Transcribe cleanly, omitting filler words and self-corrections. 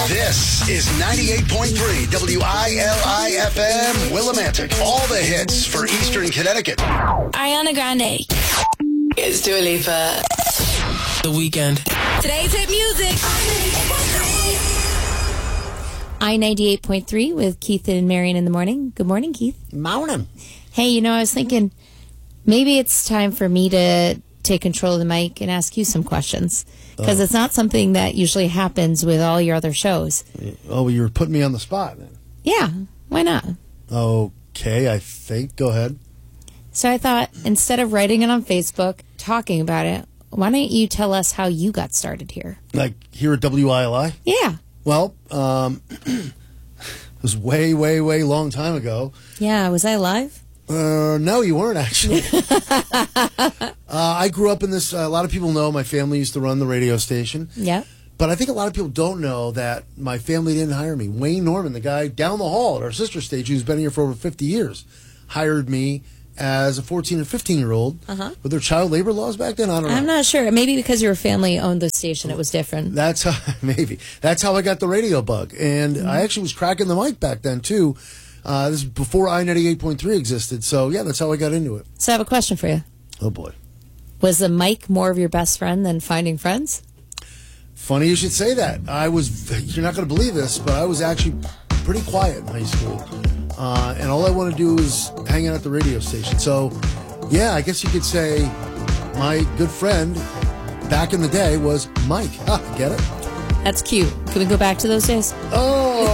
This is 98.3 WILI-FM Willimantic. All the hits for Eastern Connecticut. Ariana Grande. It's Dua Lipa. The Weekend. Today's hit music. I-98.3 with Keith and Marion in the morning. Good morning, Keith. Morning. Hey, I was thinking maybe it's time for me to take control of the mic and ask you some questions. Because it's not something that usually happens with all your other shows. Oh, you were putting me on the spot then. Yeah, why not? Okay, I think. Go ahead. So I thought, instead of writing it on Facebook, talking about it, why don't you tell us how you got started here? Like here at WILI? Yeah. Well, it was way, way, way long time ago. Yeah, was I alive? No, you weren't, actually. I grew up in this, a lot of people know my family used to run the radio station. Yep. But I think a lot of people don't know that my family didn't hire me. Wayne Norman, the guy down the hall at our sister station who's been here for over 50 years, hired me as a 14 and 15-year-old. Were there child labor laws back then? I don't know. I'm not sure. Maybe because your family owned the station, it was different. That's how, maybe. That's how I got the radio bug. And I actually was cracking the mic back then, too. This is before I-98.3 existed. So, yeah, that's how I got into it. So I have a question for you. Oh, boy. Was the mic more of your best friend than finding friends? Funny you should say that. You're not going to believe this, but I was actually pretty quiet in high school. And all I want to do is hang out at the radio station. So, yeah, I guess you could say my good friend back in the day was Mike. Get it? That's cute. Can we go back to those days?